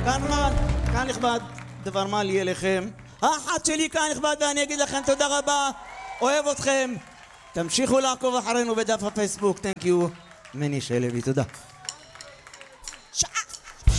כאן נכבד, דבר מה לי אליכם. האחת שלי כאן נכבד, ואני אגיד לכם תודה רבה, אוהב אתכם. תמשיכו לעקוב אחרינו בדף הפייסבוק. Thank you. מני שלוי, תודה.